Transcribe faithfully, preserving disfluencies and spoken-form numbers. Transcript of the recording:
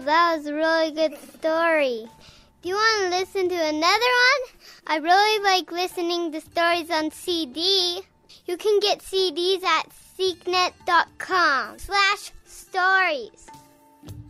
that was a really good story. Do you want to listen to another one? I really like listening to stories on C D. You can get C Ds at seeknet dot com slash stories.